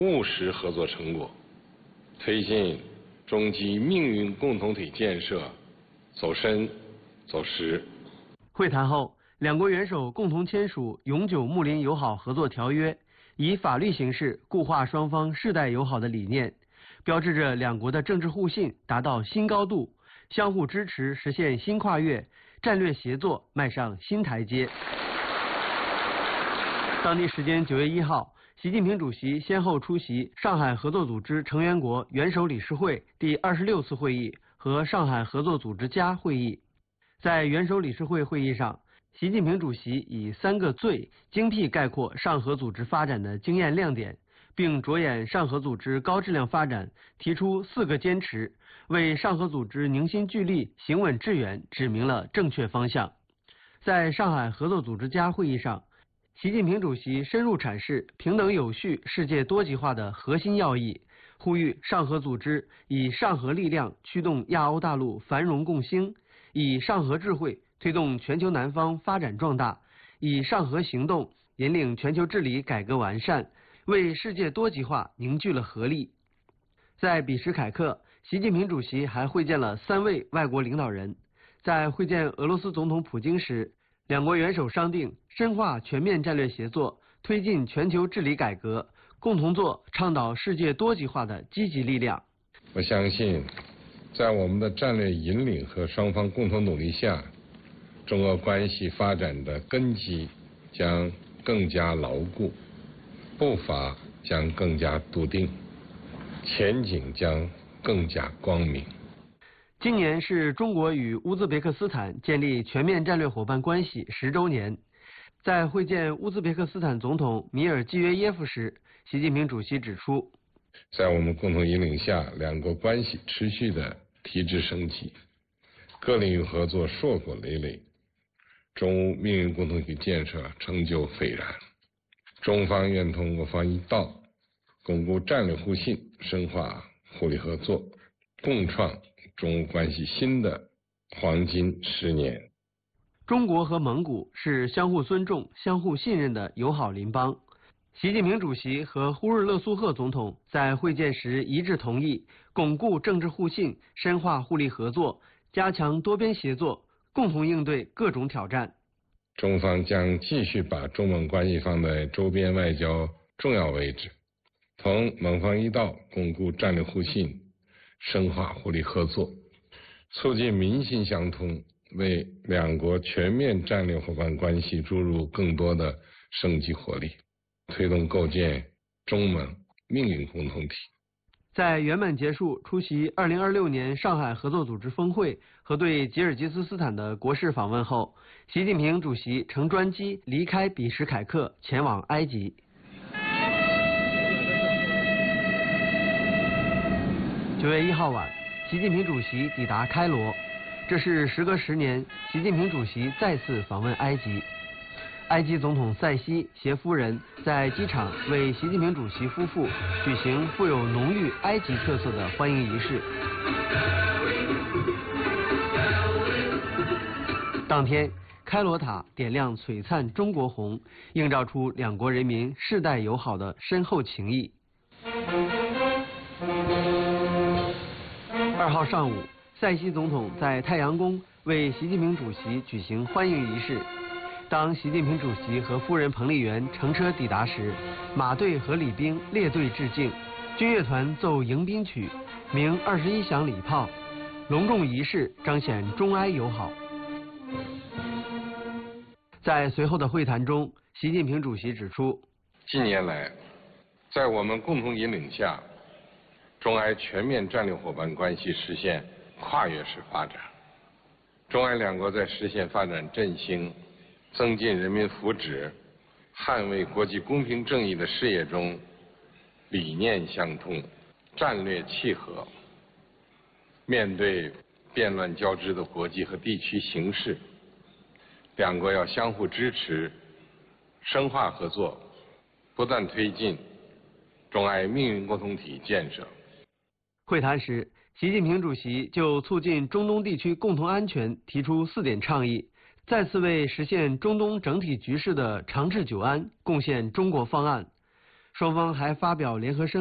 务实合作成果，推进中基命运共同体建设走深走实。 会谈后，两国元首共同签署永久睦邻友好合作条约，以法律形式固化双方世代友好的理念，标志着两国的政治互信达到新高度，相互支持实现新跨越，战略协作迈上新台阶。当地时间9月1号，习近平主席先后出席上海合作组织成员国元首理事会第26次会议和上海合作组织家会议。在元首理事会会议上，习近平主席以3个最精辟概括上合组织发展的经验亮点，并着眼上合组织高质量发展，提出4个坚持，为上合组织凝心聚力、行稳致远指明了正确方向。在上海合作组织家会议上，习近平主席深入阐释平等有序、世界多极化的核心要义，呼吁上合组织以上合力量驱动亚欧大陆繁荣共兴，以上合智慧推动全球南方发展壮大，以上合行动引领全球治理改革完善，为世界多极化凝聚了合力。在比什凯克，习近平主席还会见了3位外国领导人。在会见俄罗斯总统普京时，两国元首商定深化全面战略协作，推进全球治理改革，共同做倡导世界多极化的积极力量。 我相信，在我们的战略引领和双方共同努力下，中俄关系发展的根基将更加牢固，步伐将更加笃定，前景将更加光明。 今年是中国与乌兹别克斯坦建立全面战略伙伴关系10周年。在会见乌兹别克斯坦总统米尔季约耶夫时，习近平主席指出， 在我们共同引领下，两国关系持续的提质升级，各领域合作硕果累累，中乌命运共同体建设成就斐然。中方愿同我方一道，巩固战略互信，深化互利合作，共创中乌关系新的黄金10年。 中国和蒙古是相互尊重、相互信任的友好邻邦。习近平主席和呼日勒苏赫总统在会见时一致同意，巩固政治互信，深化互利合作，加强多边协作，共同应对各种挑战。 中方将继续把中蒙关系放在周边外交重要位置，同蒙方一道巩固战略互信，深化互利合作，促进民心相通，为两国全面战略伙伴关系注入更多的生机活力，推动构建中蒙命运共同体。 在圆满结束出席2026年上海合作组织峰会和对吉尔吉斯斯坦的国事访问后，习近平主席乘专机离开比什凯克，前往埃及。9月1号晚，习近平主席抵达开罗，这是时隔10年，习近平主席再次访问埃及。埃及总统塞西携夫人在机场为习近平主席夫妇举行富有浓郁埃及特色的欢迎仪式。当天，开罗塔点亮璀璨中国红，映照出两国人民世代友好的深厚情谊。2号上午，塞西总统在太阳宫为习近平主席举行欢迎仪式。当习近平主席和夫人彭丽媛乘车抵达时，马队和礼兵列队致敬，军乐团奏迎宾曲，鸣21响礼炮，隆重仪式彰显中埃友好。在随后的会谈中，习近平主席指出， 近年来，在我们共同引领下，中埃全面战略伙伴关系实现跨越式发展，中埃两国在实现发展振兴、增进人民福祉、捍卫国际公平正义的事业中，理念相通，战略契合。面对变乱交织的国际和地区形势，两国要相互支持，深化合作，不断推进中埃命运共同体建设。 会谈时，习近平主席就促进中东地区共同安全提出4点倡议，再次为实现中东整体局势的长治久安贡献中国方案。 双方还发表联合声